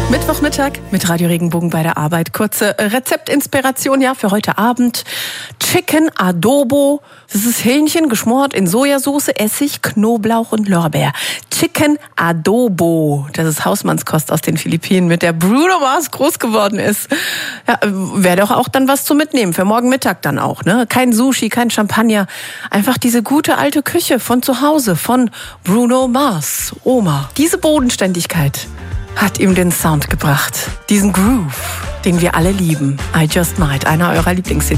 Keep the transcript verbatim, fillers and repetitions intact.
Mittwochmittag mit Radio Regenbogen bei der Arbeit. Kurze Rezeptinspiration, ja, für heute Abend. Chicken Adobo. Das ist Hähnchen geschmort in Sojasauce, Essig, Knoblauch und Lorbeer. Chicken Adobo. Das ist Hausmannskost aus den Philippinen, mit der Bruno Mars groß geworden ist. Ja, wäre doch auch dann was zu mitnehmen. Für morgen Mittag dann auch, ne? Kein Sushi, kein Champagner. Einfach diese gute alte Küche von zu Hause, von Bruno Mars, Oma. Diese Bodenständigkeit hat ihm den Sound gebracht. Diesen Groove, den wir alle lieben. I Just Might, einer eurer Lieblings-C Ds.